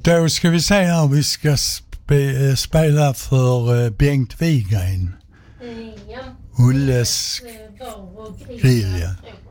Då ska vi se här, vi ska spela för Bengt Wigren. Ja. Ulles Bar och grill, ja.